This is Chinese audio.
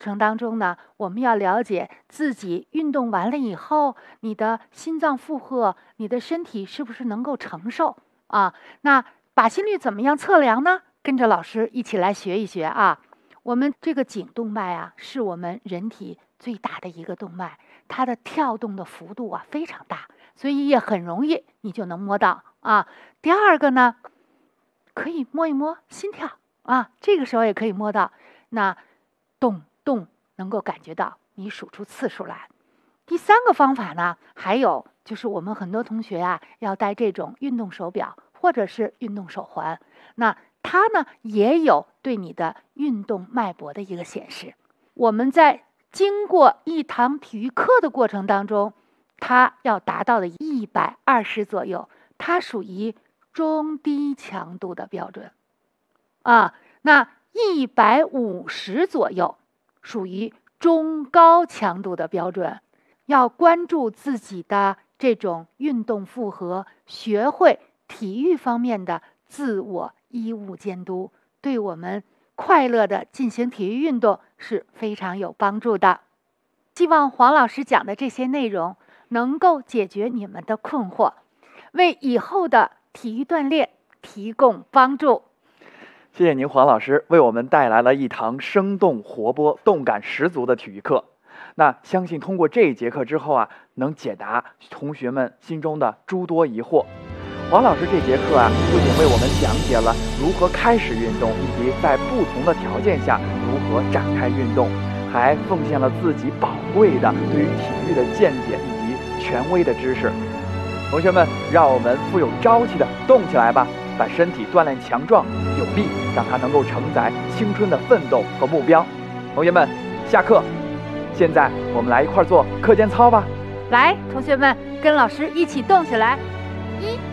程当中呢，我们要了解自己运动完了以后，你的心脏负荷，你的身体是不是能够承受啊？那靶心率怎么样测量呢？跟着老师一起来学一学啊。我们这个颈动脉啊，是我们人体最大的一个动脉，它的跳动的幅度啊非常大，所以也很容易你就能摸到啊。第二个呢，可以摸一摸心跳啊，这个时候也可以摸到，那动能够感觉到你数出次数来。第三个方法呢，还有就是我们很多同学啊要戴这种运动手表或者是运动手环，那它呢也有对你的运动脉搏的一个显示。我们在经过一堂体育课的过程当中，它要达到的120左右，它属于中低强度的标准啊。那150左右属于中高强度的标准。要关注自己的这种运动负荷，学会体育方面的自我医务监督，对我们快乐的进行体育运动是非常有帮助的。希望黄老师讲的这些内容能够解决你们的困惑，为以后的体育锻炼提供帮助。 谢谢您，黄老师为我们带来了一堂生动活泼、动感十足的体育课。那相信通过这一节课之后啊，能解答同学们心中的诸多疑惑。黄老师这节课啊，不仅为我们讲解了如何开始运动，以及在不同的条件下如何展开运动，还奉献了自己宝贵的对于体育的见解以及权威的知识。同学们，让我们富有朝气的动起来吧，把身体锻炼强壮有力，让它能够承载青春的奋斗和目标。同学们，下课。现在我们来一块做课间操吧。 来，同学们跟老师一起动起来，1